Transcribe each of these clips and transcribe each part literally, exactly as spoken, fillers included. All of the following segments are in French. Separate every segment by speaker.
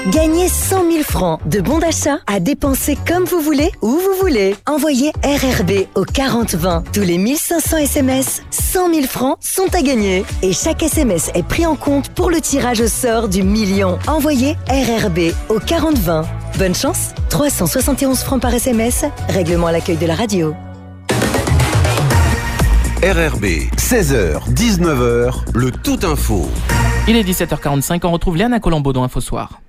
Speaker 1: Gagnez cent mille francs de bons d'achat à dépenser comme vous voulez, où vous voulez. Envoyez R R B au quarante vingt. Tous les mille cinq cents S M S, cent mille francs sont à gagner. Et chaque S M S est pris en compte pour le tirage au sort du million. Envoyez R R B au quarante vingt. Bonne chance, trois cent soixante et onze francs par S M S. Règlement à l'accueil de la radio.
Speaker 2: R R B, seize heures, dix-neuf heures, le Tout Info.
Speaker 3: Il est dix-sept heures quarante-cinq, on retrouve Léana Colombo dans Info Soir.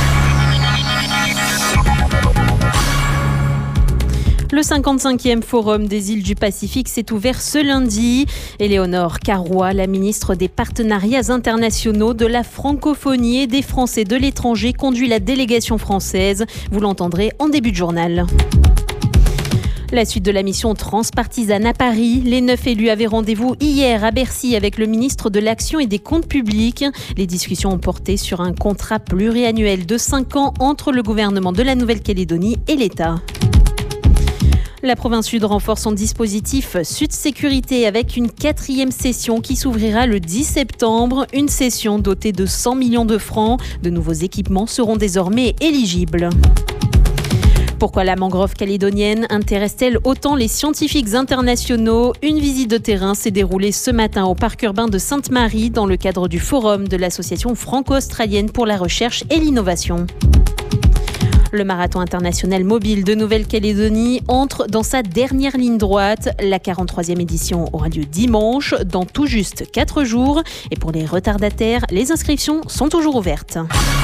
Speaker 4: Le cinquante-cinquième Forum des îles du Pacifique s'est ouvert ce lundi. Éléonore Carrois, la ministre des Partenariats internationaux, de la francophonie et des Français de l'étranger, conduit la délégation française. Vous l'entendrez en début de journal. La suite de la mission transpartisane à Paris. Les neuf élus avaient rendez-vous hier à Bercy avec le ministre de l'Action et des Comptes publics. Les discussions ont porté sur un contrat pluriannuel de cinq ans entre le gouvernement de la Nouvelle-Calédonie et l'État. La province Sud renforce son dispositif Sud Sécurité avec une quatrième session qui s'ouvrira le dix septembre. Une session dotée de cent millions de francs. De nouveaux équipements seront désormais éligibles. Pourquoi la mangrove calédonienne intéresse-t-elle autant les scientifiques internationaux ? Une visite de terrain s'est déroulée ce matin au parc urbain de Sainte-Marie dans le cadre du forum de l'association franco-australienne pour la recherche et l'innovation. Le marathon international mobile de Nouvelle-Calédonie entre dans sa dernière ligne droite. La quarante-troisième édition aura lieu dimanche, dans tout juste quatre jours. Et pour les retardataires, les inscriptions sont toujours ouvertes.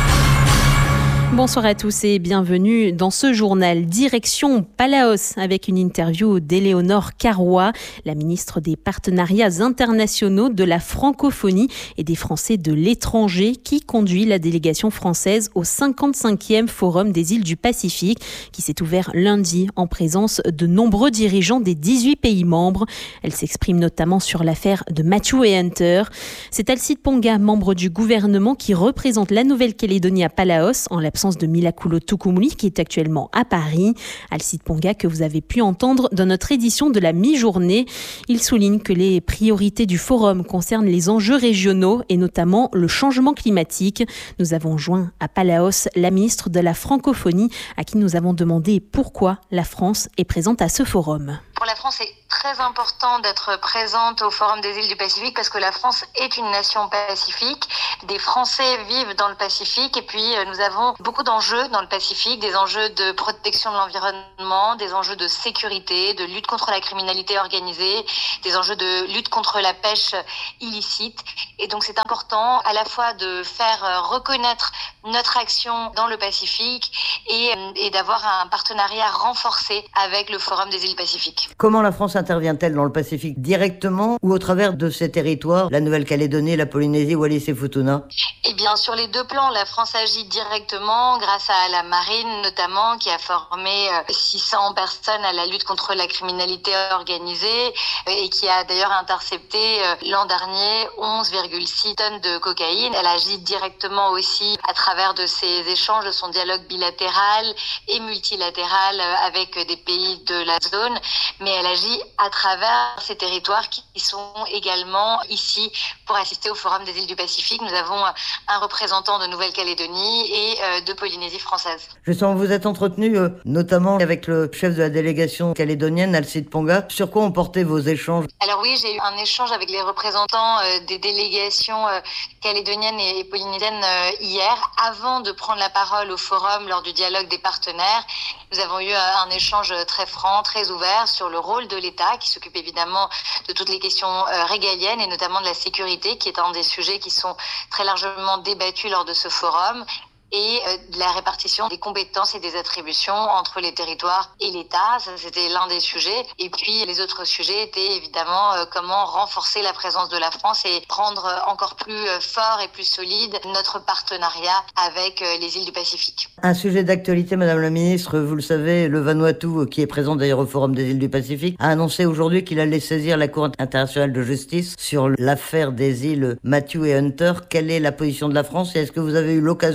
Speaker 4: Bonsoir à tous et bienvenue dans ce journal. Direction Palaos avec une interview d'Éléonore Carrois, la ministre des Partenariats internationaux, de la francophonie et des Français de l'étranger, qui conduit la délégation française au cinquante-cinquième Forum des îles du Pacifique qui s'est ouvert lundi en présence de nombreux dirigeants des dix-huit pays membres. Elle s'exprime notamment sur l'affaire de Matthew et Hunter. C'est Alcide Ponga, membre du gouvernement, qui représente la Nouvelle-Calédonie à Palaos en l'absence de Milakulo Tukumuli qui est actuellement à Paris. Alcide Ponga que vous avez pu entendre dans notre édition de la mi-journée. Il souligne que les priorités du forum concernent les enjeux régionaux et notamment le changement climatique. Nous avons joint à Palaos la ministre de la francophonie à qui nous avons demandé pourquoi la France est présente à ce forum.
Speaker 5: Pour la France, c'est très important d'être présente au Forum des îles du Pacifique parce que la France est une nation pacifique. Des Français vivent dans le Pacifique et puis nous avons beaucoup d'enjeux dans le Pacifique, des enjeux de protection de l'environnement, des enjeux de sécurité, de lutte contre la criminalité organisée, des enjeux de lutte contre la pêche illicite. Et donc c'est important à la fois de faire reconnaître notre action dans le Pacifique et, et d'avoir un partenariat renforcé avec le Forum des îles Pacifiques.
Speaker 6: Comment la France intervient-elle dans le Pacifique, directement ou au travers de ses territoires, la Nouvelle-Calédonie, la Polynésie, Wallis et Futuna ?
Speaker 5: Eh bien, sur les deux plans, la France agit directement grâce à la marine notamment, qui a formé six cents personnes à la lutte contre la criminalité organisée et qui a d'ailleurs intercepté l'an dernier onze virgule six tonnes de cocaïne. Elle agit directement aussi à travers de ses échanges, de son dialogue bilatéral et multilatéral avec des pays de la zone, mais elle agit à travers ces territoires qui sont également ici pour assister au Forum des îles du Pacifique. Nous avons un représentant de Nouvelle-Calédonie et de Polynésie française.
Speaker 6: Justement, vous êtes entretenu euh, notamment avec le chef de la délégation calédonienne, Alcide Ponga. Sur quoi ont porté vos échanges ?
Speaker 5: Alors oui, j'ai eu un échange avec les représentants euh, des délégations euh, calédoniennes et polynésiennes euh, hier, avant de prendre la parole au forum lors du dialogue des partenaires. Nous avons eu euh, un échange très franc, très ouvert sur le rôle de l'État, qui s'occupe évidemment de toutes les questions euh, régaliennes et notamment de la sécurité, qui est un des sujets qui sont très largement débattus lors de ce forum, et de la répartition des compétences et des attributions entre les territoires et l'État. Ça, c'était l'un des sujets. Et puis, les autres sujets étaient évidemment euh, comment renforcer la présence de la France et rendre encore plus euh, fort et plus solide notre partenariat avec euh, les îles du Pacifique.
Speaker 6: Un sujet d'actualité, Madame la Ministre, vous le savez, le Vanuatu, qui est présent d'ailleurs au Forum des îles du Pacifique, a annoncé aujourd'hui qu'il allait saisir la Cour internationale de justice sur l'affaire des îles Matthew et Hunter. Quelle est la position de la France et est-ce que vous avez eu l'occasion d'en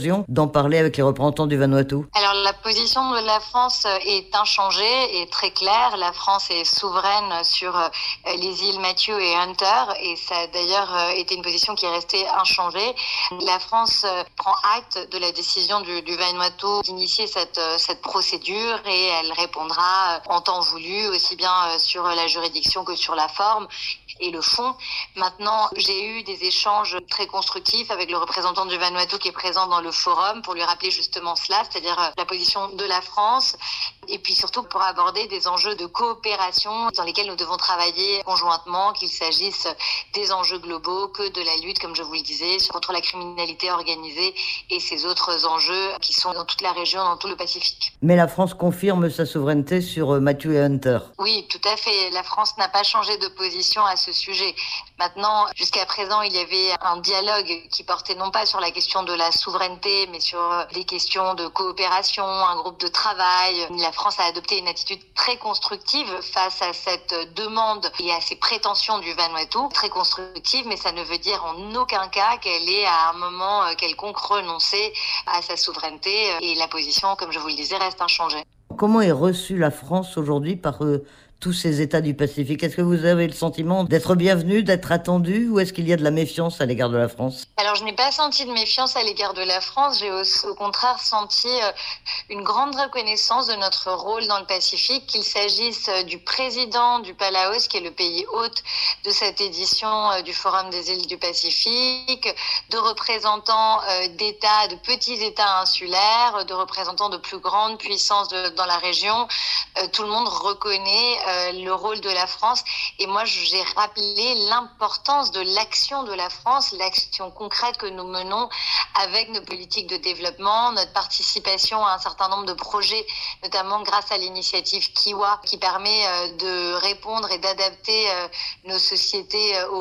Speaker 6: en parler avec les représentants du Vanuatu?
Speaker 5: Alors la position de la France est inchangée et très claire. La France est souveraine sur les îles Matthew et Hunter et ça a d'ailleurs été une position qui est restée inchangée. La France prend acte de la décision du, du Vanuatu d'initier cette, cette procédure et elle répondra en temps voulu, aussi bien sur la juridiction que sur la forme et le fond. Maintenant, j'ai eu des échanges très constructifs avec le représentant du Vanuatu qui est présent dans le forum pour lui rappeler justement cela, c'est-à-dire la position de la France et puis surtout pour aborder des enjeux de coopération dans lesquels nous devons travailler conjointement, qu'il s'agisse des enjeux globaux que de la lutte, comme je vous le disais, contre la criminalité organisée et ces autres enjeux qui sont dans toute la région, dans tout le Pacifique.
Speaker 6: Mais la France confirme sa souveraineté sur Matthew et Hunter.
Speaker 5: Oui, tout à fait. La France n'a pas changé de position à ce sujet. Maintenant, jusqu'à présent, il y avait un dialogue qui portait non pas sur la question de la souveraineté, mais sur des questions de coopération, un groupe de travail. La France a adopté une attitude très constructive face à cette demande et à ces prétentions du Vanuatu. Très constructive, mais ça ne veut dire en aucun cas qu'elle ait à un moment quelconque renoncé à sa souveraineté. Et la position, comme je vous le disais, reste inchangée.
Speaker 6: Comment est reçue la France aujourd'hui par euh, tous ces États du Pacifique? Est-ce que vous avez le sentiment d'être bienvenu, d'être attendu, ou est-ce qu'il y a de la méfiance à l'égard de la France?
Speaker 5: Alors, je n'ai pas senti de méfiance à l'égard de la France. J'ai au, au contraire senti euh, une grande reconnaissance de notre rôle dans le Pacifique, qu'il s'agisse euh, du président du Palaos, qui est le pays hôte de cette édition euh, du Forum des îles du Pacifique, de représentants euh, d'États, de petits États insulaires, de représentants de plus grandes puissances de, dans la région. Euh, tout le monde reconnaît euh, le rôle de la France. Et moi, j'ai rappelé l'importance de l'action de la France, l'action concrète que nous menons avec nos politiques de développement, notre participation à un certain nombre de projets, notamment grâce à l'initiative Kiwa, qui permet de répondre et d'adapter nos sociétés aux